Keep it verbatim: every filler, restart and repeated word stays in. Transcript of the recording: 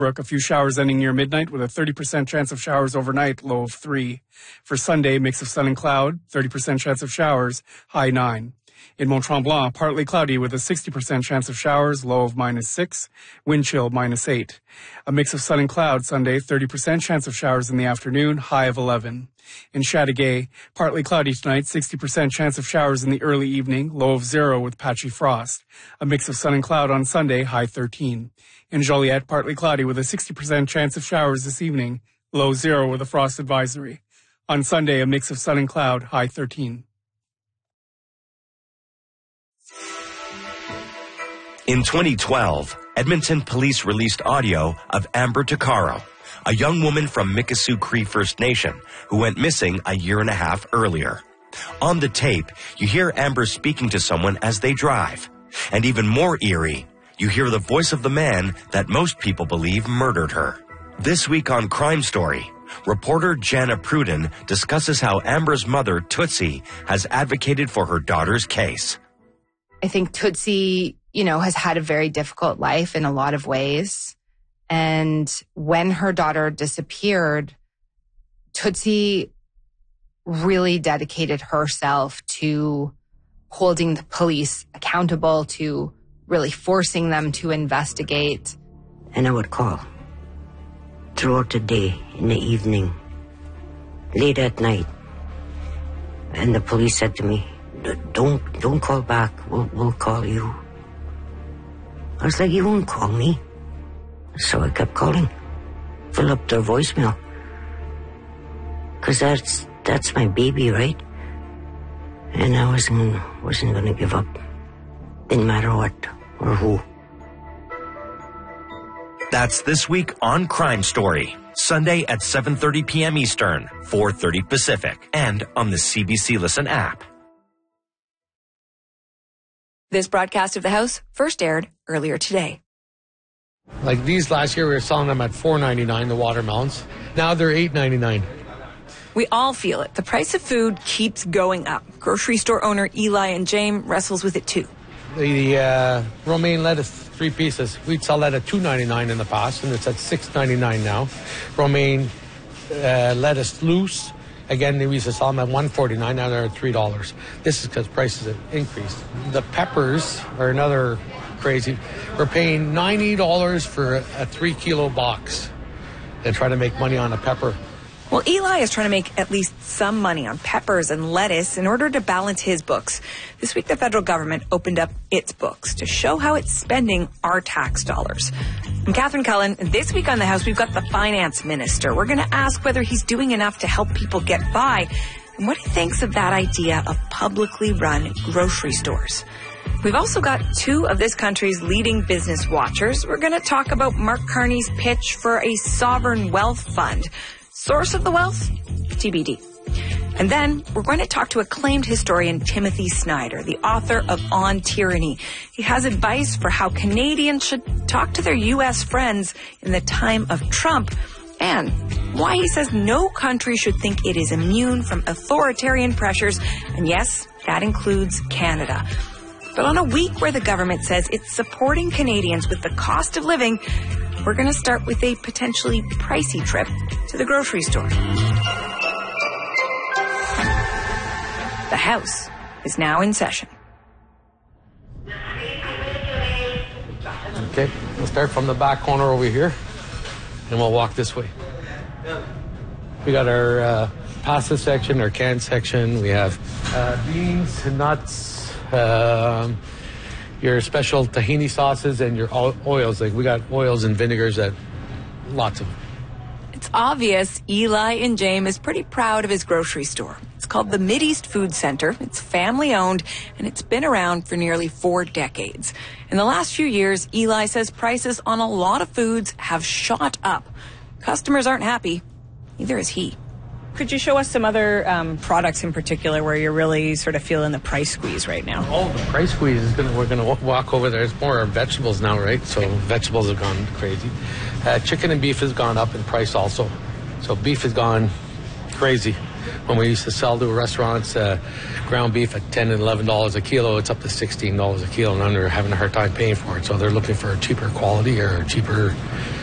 A few showers ending near midnight with a thirty percent chance of showers overnight, low of three. For Sunday, mix of sun and cloud, thirty percent chance of showers, high nine. In Mont-Tremblant, partly cloudy with a sixty percent chance of showers, low of minus six. Wind chill, minus eight. A mix of sun and cloud Sunday, thirty percent chance of showers in the afternoon, high of eleven. In Chateauguay, partly cloudy tonight, sixty percent chance of showers in the early evening, low of zero with patchy frost. A mix of sun and cloud on Sunday, high thirteen. In Joliet, partly cloudy with a sixty percent chance of showers this evening, low zero with a frost advisory. On Sunday, a mix of sun and cloud, high thirteen. In twenty twelve, Edmonton police released audio of Amber Tuccaro, a young woman from Mikisew Cree First Nation who went missing a year and a half earlier. On the tape, you hear Amber speaking to someone as they drive. And even more eerie, you hear the voice of the man that most people believe murdered her. This week on Crime Story, reporter Jana Pruden discusses how Amber's mother, Tootsie, has advocated for her daughter's case. I think Tootsie, you know, has had a very difficult life in a lot of ways. And when her daughter disappeared, Tootsie really dedicated herself to holding the police accountable, to really forcing them to investigate. And I would call throughout the day, in the evening, late at night. And the police said to me, don't don't call back, we'll, we'll call you. I was like, you won't call me. So I kept calling, fill up their voicemail. Because that's, that's my baby, right? And I wasn't, wasn't going to give up. Didn't matter what or who. That's this week on Crime Story, Sunday at seven thirty p.m. Eastern, four thirty Pacific, and on the C B C Listen app. This broadcast of The House first aired earlier today. Like these last year, we were selling them at four ninety-nine, the watermelons. Now they're eight ninety-nine. We all feel it. The price of food keeps going up. Grocery store owner Eli and James wrestles with it too. The uh, romaine lettuce, three pieces. We'd sell that at two ninety-nine in the past, and it's at six ninety-nine now. Romaine uh, lettuce loose, again, we used to sell them at one forty-nine. Now they're at three dollars. This is because prices have increased. The peppers are another crazy. We're paying ninety dollars for a, a three kilo box and trying to make money on a pepper. Well, Eli is trying to make at least some money on peppers and lettuce in order to balance his books. This week, the federal government opened up its books to show how it's spending our tax dollars. I'm Catherine Cullen. This week on The House, we've got the finance minister. We're going to ask whether he's doing enough to help people get by and what he thinks of that idea of publicly run grocery stores. We've also got two of this country's leading business watchers. We're going to talk about Mark Carney's pitch for a sovereign wealth fund. Source of the wealth? T B D. And then we're going to talk to acclaimed historian Timothy Snyder, the author of On Tyranny. He has advice for how Canadians should talk to their U S friends in the time of Trump and why he says no country should think it is immune from authoritarian pressures. And yes, that includes Canada. But on a week where the government says it's supporting Canadians with the cost of living, we're going to start with a potentially pricey trip to the grocery store. The House is now in session. Okay, we'll start from the back corner over here, and we'll walk this way. We got our uh, pasta section, our canned section. We have uh, beans, nuts, um, your special tahini sauces, and your oils. Like we got oils and vinegars, that lots of them. It's obvious Eli and James is pretty proud of his grocery store. It's called the Mideast Food Center. It's family owned, and it's been around for nearly four decades. In the last few years, Eli says prices on a lot of foods have shot up. Customers aren't happy. Neither is he. Could you show us some other um, products in particular where you're really sort of feeling the price squeeze right now? Oh, the price squeeze is gonna. We're gonna walk over there. It's more vegetables now, right? So vegetables have gone crazy. Uh, chicken and beef has gone up in price also. So beef has gone crazy. When we used to sell to restaurants uh, ground beef at ten and eleven dollars a kilo, it's up to sixteen dollars a kilo, and they're having a hard time paying for it. So they're looking for a cheaper quality or a cheaper